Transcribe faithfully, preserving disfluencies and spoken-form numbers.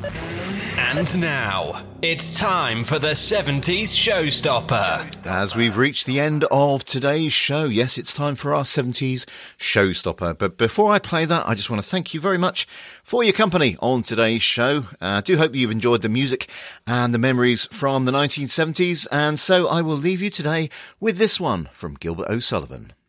And now, it's time for the seventies Showstopper. As we've reached the end of today's show, yes, it's time for our seventies Showstopper. But before I play that, I just want to thank you very much for your company on today's show. I uh, do hope you've enjoyed the music and the memories from the nineteen seventies. And so I will leave you today with this one from Gilbert O'Sullivan.